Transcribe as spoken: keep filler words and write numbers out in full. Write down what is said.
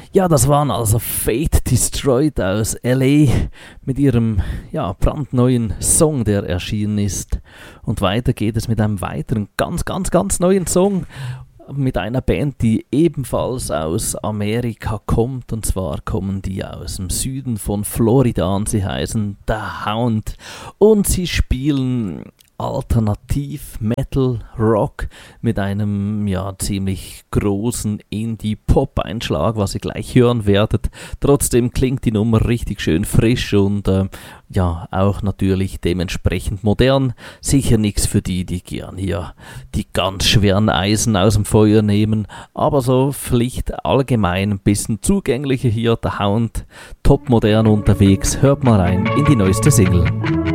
Ja, das waren also Fate Destroyed aus L A mit ihrem ja, brandneuen Song, der erschienen ist. Und weiter geht es mit einem weiteren ganz, ganz, ganz neuen Song mit einer Band, die ebenfalls aus Amerika kommt. Und zwar kommen die aus dem Süden von Florida und sie heißen The Hound. Und sie spielen Alternativ, Metal, Rock mit einem ja ziemlich großen Indie-Pop-Einschlag, was ihr gleich hören werdet. Trotzdem klingt die Nummer richtig schön frisch und äh, ja auch natürlich dementsprechend modern. Sicher nichts für die, die gern hier die ganz schweren Eisen aus dem Feuer nehmen, aber so Pflicht allgemein ein bisschen zugänglicher hier. Der Hound, top modern unterwegs. Hört mal rein in die neueste Single.